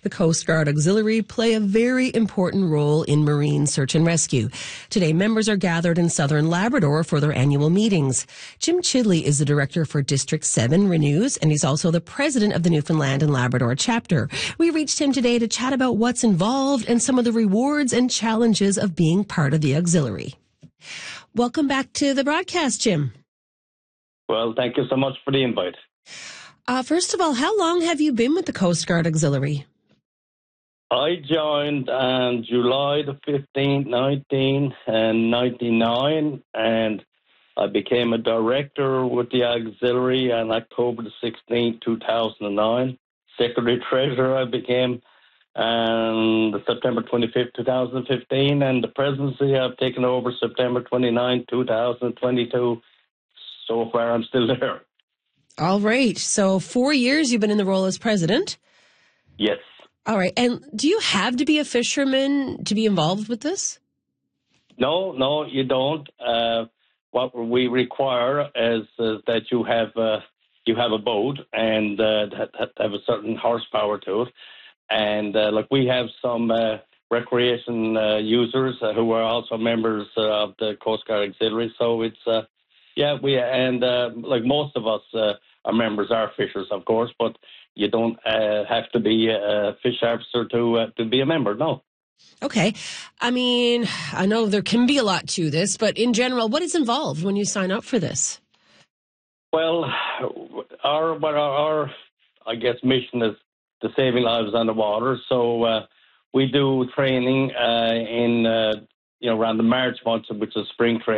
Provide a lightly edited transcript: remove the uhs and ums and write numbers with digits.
The Coast Guard Auxiliary play a very important role in marine search and rescue. Today, members are gathered in southern Labrador for their annual meetings. Jim Chidley is the director for District 7 Renews, and he's also the president of the Newfoundland and Labrador chapter. We reached him today to chat about what's involved and some of the rewards and challenges of being part of the auxiliary. Welcome back to the broadcast, Jim. Well, thank you so much for the invite. First of all, how long have you been with the Coast Guard Auxiliary? I joined on July the 15th, 1999, and I became a director with the auxiliary on October the 16th, 2009. Secretary-Treasurer I became on September 25th, 2015, and the presidency I've taken over September 29th, 2022. So far, I'm still there. All right. So 4 years you've been in the role as president? Yes. All right. And do you have to be a fisherman to be involved with this? No, you don't. What we require is that you have a boat and have a certain horsepower to it. And we have some recreation users who are also members of the Coast Guard Auxiliary. So it's most of us are members, are fishers, of course, but you don't have to be a fish officer to be a member, no. Okay. I mean, I know there can be a lot to this, but in general, what is involved when you sign up for this? Well, our mission is to saving lives on the water. So we do training in around the March month, which is spring training.